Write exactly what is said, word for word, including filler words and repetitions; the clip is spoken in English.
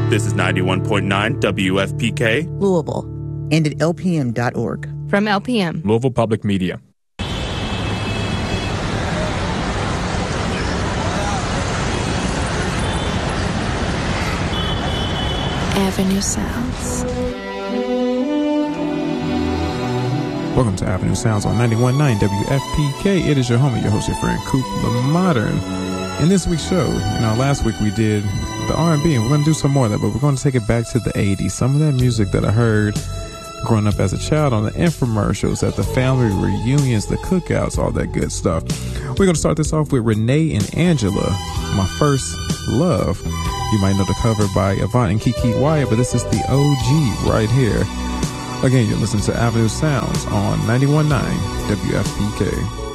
This is ninety-one point nine W F P K, Louisville, and at L P M dot org. From L P M, Louisville Public Media. Avenue Sounds. Welcome to Avenue Sounds on ninety-one point nine W F P K. It is your homie, your host, your friend, Coop the Modern. In this week's show, you know, last week we did the R and B, and we're going to do some more of that, but we're going to take it back to the eighties. Some of that music that I heard growing up as a child on the infomercials, at the family reunions, the cookouts, all that good stuff. We're going to start this off with Renee and Angela, My First Love. You might know the cover by Avant and Kiki Wyatt, but this is the O G right here. Again, you're listening to Avenue Sounds on ninety-one point nine W F P K.